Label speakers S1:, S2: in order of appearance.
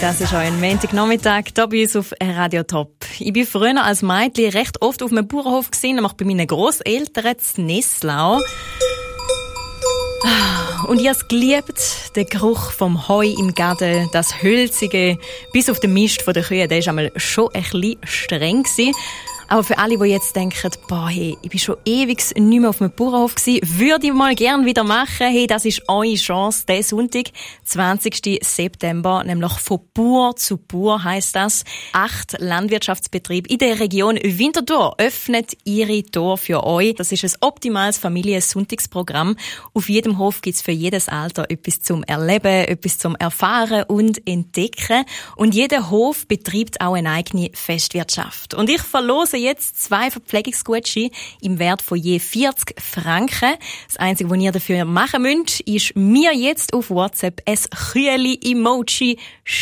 S1: Das ist euer Montagnachmittag hier bei uns auf Radio Top. Ich war früher als Mädchen recht oft auf einem Bauernhof gewesen, nämlich bei meinen Grosseltern in Nesslau. Und ich habe es geliebt, der Geruch vom Heu im Garten, das Hölzige, bis auf den Mist der Kühe, der war einmal schon ein bisschen streng gewesen. Aber für alle, die jetzt denken, boah, hey, ich bin schon ewig nicht mehr auf einem Bauernhof gewesen, würde ich mal gerne wieder machen. Hey, das ist eure Chance, diesen Sonntag, 20. September, nämlich von Bauer zu Bauer heisst das. 8 Landwirtschaftsbetriebe in der Region Winterthur öffnen ihre Tore für euch. Das ist ein optimales Familiensonntagsprogramm. Auf jedem Hof gibt es für jedes Alter etwas zum Erleben, etwas zum Erfahren und Entdecken. Und jeder Hof betreibt auch eine eigene Festwirtschaft. Und ich verlose jetzt 2 Verpflegungsgutscheine im Wert von je 40 Franken. Das Einzige, was ihr dafür machen müsst, ist mir jetzt auf WhatsApp ein Kühli-Emoji